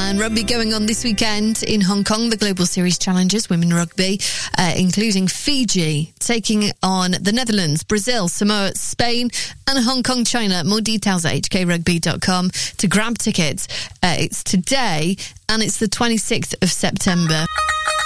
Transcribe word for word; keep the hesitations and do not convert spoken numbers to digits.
And rugby going on this weekend in Hong Kong, the Global Series Challengers, women rugby, uh, including Fiji, taking on the Netherlands, Brazil, Samoa, Spain, and Hong Kong, China. More details at h k rugby dot com to grab tickets. Uh, it's today, and it's the twenty-sixth of September.